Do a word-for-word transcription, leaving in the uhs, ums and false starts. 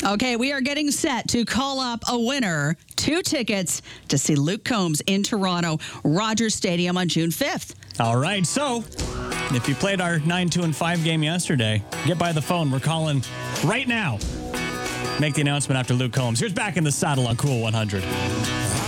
Okay, we are getting set to call up a winner. Two tickets to see Luke Combs in Toronto, Rogers Stadium on June fifth. All right, so if you played our nine two and five game yesterday, get by the phone. We're calling right now. Make the announcement after Luke Combs. Here's Back in the Saddle on Cool one hundred.